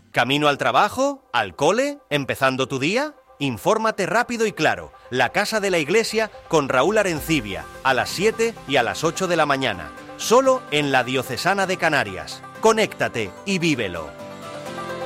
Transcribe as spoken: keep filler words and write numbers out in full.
¿Camino al trabajo? ¿Al cole? ¿Empezando tu día? Infórmate rápido y claro. La Casa de la Iglesia con Raúl Arencibia, a las siete y a las ocho de la mañana. Solo en la Diocesana de Canarias. Conéctate y vívelo.